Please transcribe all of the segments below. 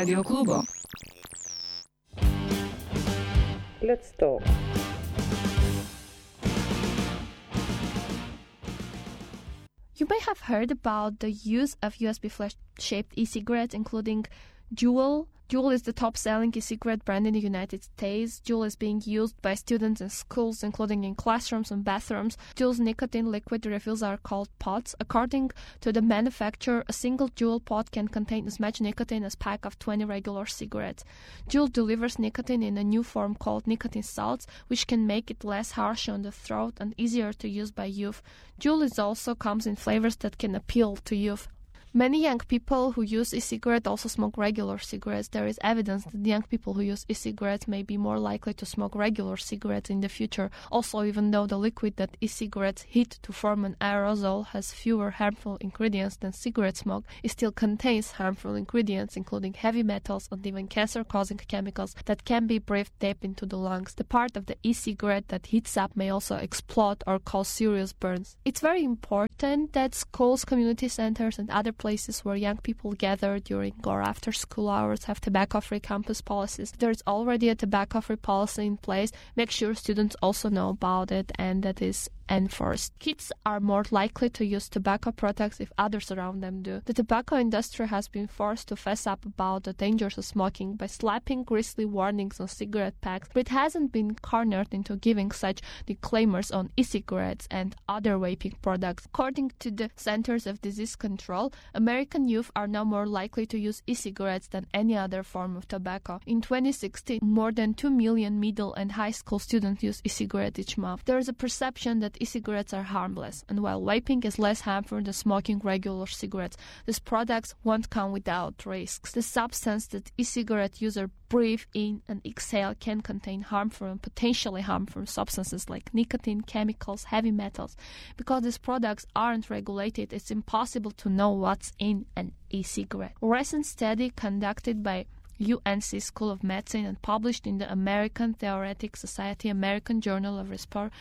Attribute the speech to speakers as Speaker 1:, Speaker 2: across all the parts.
Speaker 1: Radio Klubo.
Speaker 2: Let's talk.
Speaker 3: You may have heard about the use of USB flash-shaped e-cigarettes, including Juul. Juul is the top-selling e-cigarette brand in the United States. Juul is being used by students in schools, including in classrooms and bathrooms. Juul's nicotine liquid refills are called pods. According to the manufacturer, a single Juul pod can contain as much nicotine as a pack of 20 regular cigarettes. Juul delivers nicotine in a new form called nicotine salts, which can make it less harsh on the throat and easier to use by youth. Juul also comes in flavors that can appeal to youth. Many young people who use e-cigarettes also smoke regular cigarettes. There is evidence that young people who use e-cigarettes may be more likely to smoke regular cigarettes in the future. Also, even though the liquid that e-cigarettes heat to form an aerosol has fewer harmful ingredients than cigarette smoke, it still contains harmful ingredients, including heavy metals and even cancer-causing chemicals that can be breathed deep into the lungs. The part of the e-cigarette that heats up may also explode or cause serious burns. It's very important that schools, community centers, and other places where young people gather during or after school hours have tobacco-free campus policies. There's already a tobacco-free policy in place. Make sure students also know about it and that is enforced. Kids are more likely to use tobacco products if others around them do. The tobacco industry has been forced to fess up about the dangers of smoking by slapping grisly warnings on cigarette packs, but it hasn't been cornered into giving such disclaimers on e-cigarettes and other vaping products. According to the Centers of Disease Control, American youth are now more likely to use e-cigarettes than any other form of tobacco. In 2016, more than 2 million middle and high school students use e-cigarettes each month. There is a perception that e-cigarettes are harmless, and while vaping is less harmful than smoking regular cigarettes, these products won't come without risks. The substance that e-cigarette users breathe in and exhale can contain harmful and potentially harmful substances like nicotine, chemicals, heavy metals. Because these products aren't regulated, it's impossible to know what's in an e-cigarette. A recent study conducted by UNC School of Medicine and published in the American Thoracic Society American Journal of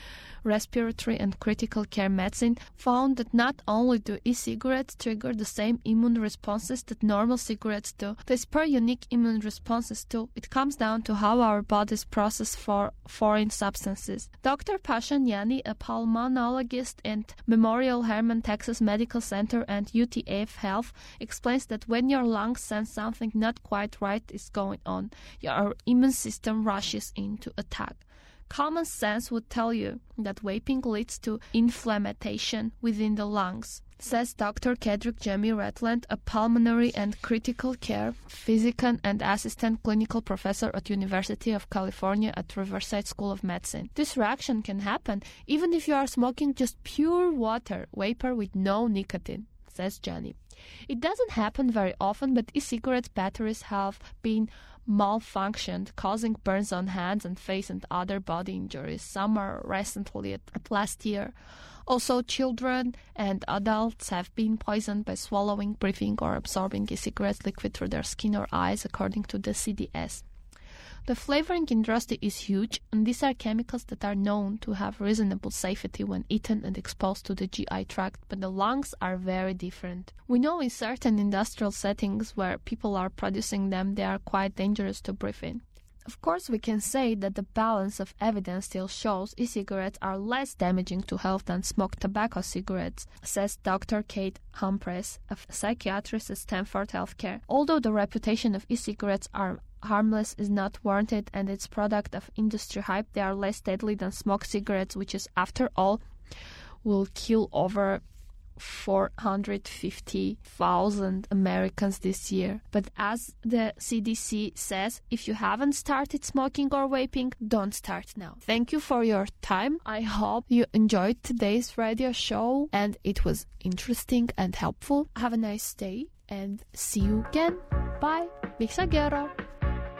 Speaker 3: Respiratory and Critical Care Medicine found that not only do e-cigarettes trigger the same immune responses that normal cigarettes do, they spur unique immune responses too. It comes down to how our bodies process foreign substances. Dr. Pashan Yani, a pulmonologist at Memorial Hermann Texas Medical Center and UTF Health, explains that when your lungs sense something not quite right is going on, your immune system rushes in to attack. Common sense would tell you that vaping leads to inflammation within the lungs, says Dr. Kedrick Jamie Ratland, a pulmonary and critical care physician and assistant clinical professor at University of California at Riverside School of Medicine. This reaction can happen even if you are smoking just pure water vapor with no nicotine, says Johnny. It doesn't happen very often, but e-cigarette batteries have been malfunctioned, causing burns on hands and face and other body injuries. Some are recently at last year. Also, children and adults have been poisoned by swallowing, breathing, or absorbing e-cigarette liquid through their skin or eyes, according to the CDS. The flavoring industry is huge, and these are chemicals that are known to have reasonable safety when eaten and exposed to the GI tract, but the lungs are very different. We know in certain industrial settings where people are producing them, they are quite dangerous to breathe in. Of course, we can say that the balance of evidence still shows e-cigarettes are less damaging to health than smoked tobacco cigarettes, says Dr. Kate Humphreys, a psychiatrist at Stanford Healthcare. Although the reputation of e-cigarettes are harmless is not warranted and it's product of industry hype, they are less deadly than smoked cigarettes, which is, after all, will kill over 450,000 Americans this year. But as the CDC says, if you haven't started smoking or vaping, don't start now. Thank you for your time. I hope you enjoyed today's radio show and it was interesting and helpful. Have a nice day and see you again. Bye. Mixagero.